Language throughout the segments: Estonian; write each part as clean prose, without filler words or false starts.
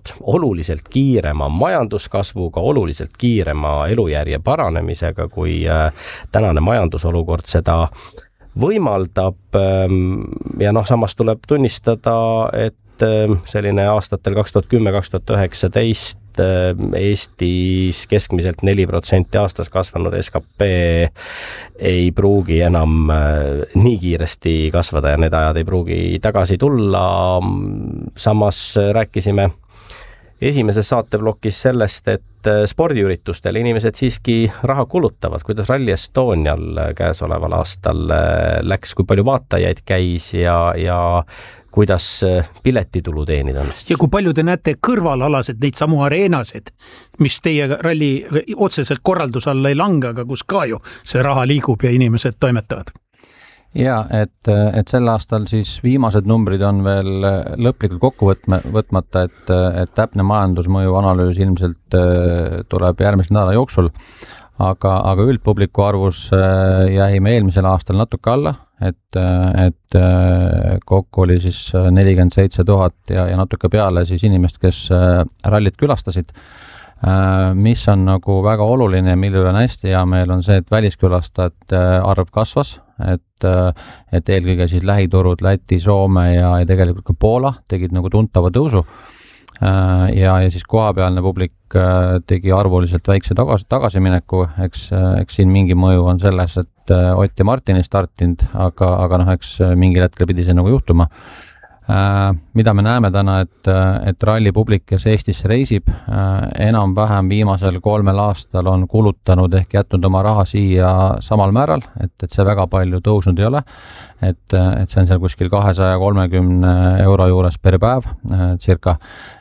olnud oluliselt kiirema majanduskasvuga, oluliselt kiirema elujärje paranemisega, kui tänane majandusolukord seda võimaldab. Ja samas tuleb tunnistada, et selline aastatel 2010-2019 Eestis keskmiselt 4% aastas kasvanud SKP ei pruugi enam nii kiiresti kasvada ja need ajad ei pruugi tagasi tulla. Samas rääkisime esimeses saateblokis sellest, et spordiüritustel inimesed siiski raha kulutavad, kuidas Rally Estonial käesoleval aastal läks, kui palju vaatajaid käis ja kuidas piletitulu teenida õnnestus. Ja kui palju te näete kõrvalalasid neid samu areenasid, mis teie ralli otseselt korralduse alla ei lange, aga kus ka ju see raha liigub ja inimesed toimetavad? Ja, et sel aastal siis viimased numbrid on veel lõplikult kokku võtmata, et täpne majandusmõju analüüs ilmselt tuleb järgmise nädala jooksul, aga üldpubliku arvus jäime eelmisel aastal natuke alla, et kokku oli siis 47 000 ja natuke peale siis inimest, kes rallit külastasid. Mis on nagu väga oluline ja mille üle on hästi hea meel on see, et väliskülastajate arv kasvas, et eelkõige siis lähiturud Läti, Soome ja tegelikult ka Poola tegid nagu tuntava tõusu ja siis kohapealne publik tegi arvuliselt väikse tagasimineku, eks siin mingi mõju on selles, et Ott ja Martin ei startinud, aga eks mingil hetkel pidi see nagu juhtuma. Mida me näeme täna, et ralli publik, kes Eestisse reisib, enam-vähem viimasel 3 aastal on kulutanud ehk jätnud oma raha siia samal määral, et see väga palju tõusnud ei ole, et see on seal kuskil 230 euro juures per päev circa,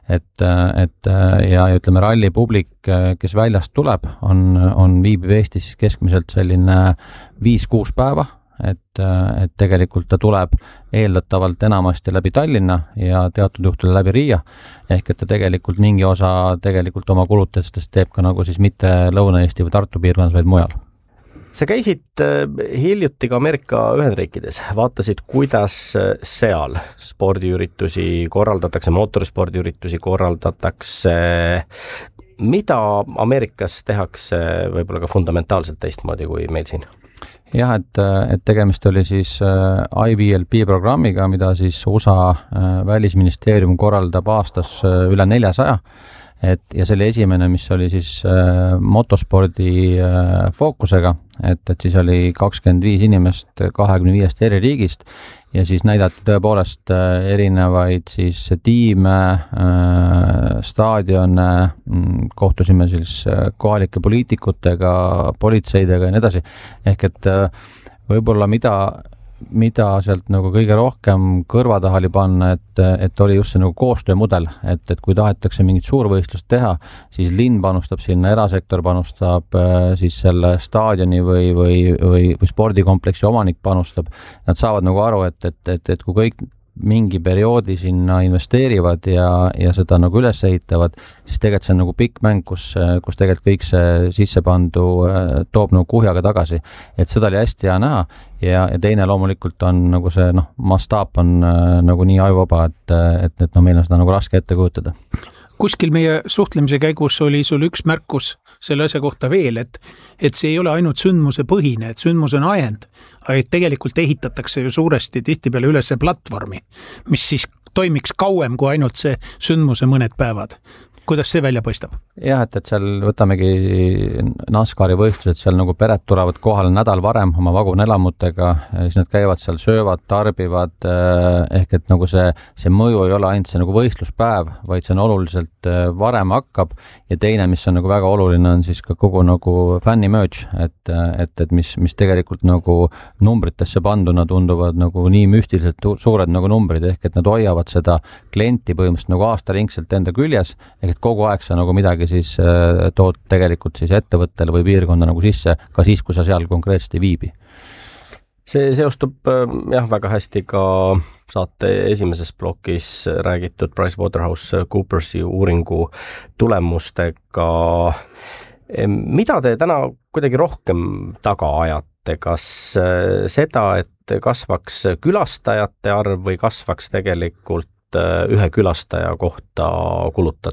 ja ütleme ralli publik, kes väljast tuleb, on viibib Eestis siis keskmiselt selline 5-6 päeva, et tegelikult ta tuleb eeldatavalt enamasti läbi Tallinna ja teatud juhtudel läbi Riia, ehk et ta tegelikult mingi osa tegelikult oma kulutustest teeb ka nagu siis mitte Lõuna-Eesti või Tartu piirkonnas, vaid mujal. Sa käisid hiljuti ka Ameerika Ühendriikides, vaatasid, kuidas seal spordiüritusi korraldatakse, mootorispordiüritusi korraldatakse, mida Ameerikas tehakse võib-olla ka fundamentaalselt teistmoodi kui meil siin? Jah, et tegemist oli siis IVLP programmiga, mida siis USA välisministeerium korraldab aastas üle 400, ja see oli esimene, mis oli siis motospordi fookusega, et siis oli 25 inimest 25 eri riigist ja siis näidati tõepoolest erinevaid siis tiime, staadione, kohtusime siis kohalike poliitikutega, politseidega ja nii edasi. Ehk et võib-olla mida sealt nagu kõige rohkem kõrva taha oli panna, et oli just see nagu koostöömudel, et kui tahetakse mingit suurvõistlust teha, siis linn panustab sinna, erasektor panustab, siis selle staadioni või spordikompleksi omanik panustab. Nad saavad nagu aru, et kui kõik mingi perioodi sinna investeerivad ja seda nagu üles ehitavad, siis tegelikult see on nagu pikk mäng, kus tegelikult kõik see sissepandu toob nagu kuhjaga tagasi. Et seda oli hästi hea näha ja teine loomulikult on nagu see mastaap on nagu nii ajuvaba, et meil on seda nagu raske ette kujutada. Kuskil meie suhtlemise käigus oli sul üks märkus selle asja kohta veel, et see ei ole ainult sündmuse põhine, et sündmus on ajend, aga tegelikult ehitatakse ju suuresti tihtipeale üles platvormi, mis siis toimiks kauem kui ainult see sündmuse mõned päevad. Kuidas see välja paistab? Jah, et seal võtamegi NASCARi võistlused, seal nagu pered tulevad kohale nädal varem oma vagunelamutega, siis nad käivad seal, söövad, tarbivad, ehk et nagu see mõju ei ole ainult see nagu võistluspäev, vaid see on oluliselt varem hakkab ja teine, mis on nagu väga oluline, on siis ka kogu nagu fänni merch, et mis tegelikult nagu numbritesse panduna tunduvad nagu nii müstiliselt suured nagu numbrid, ehk et nad hoiavad seda klienti põhimõtteliselt nagu aastaringselt enda küljes, ehk et kogu aeg sa nagu midagi siis tood tegelikult siis ettevõttele või piirkonda nagu sisse, ka siis, kui sa seal konkreetselt ei viibi. See seostub väga hästi ka saate esimeses plokis räägitud PricewaterhouseCoopersi uuringu tulemustega. Mida te täna kuidagi rohkem taga ajate? Kas seda, et kasvaks külastajate arv või kasvaks tegelikult ühe külastaja kohta